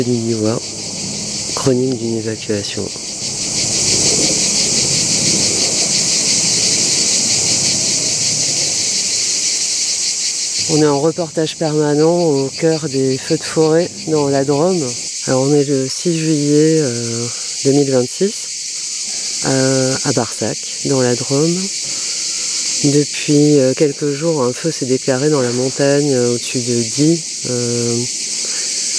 Lillois, chronique d'une évacuation. On est en reportage permanent au cœur des feux de forêt dans la Drôme. Alors on est le 6 juillet 2026 à Barsac, dans la Drôme. Depuis quelques jours, un feu s'est déclaré dans la montagne au-dessus de Die.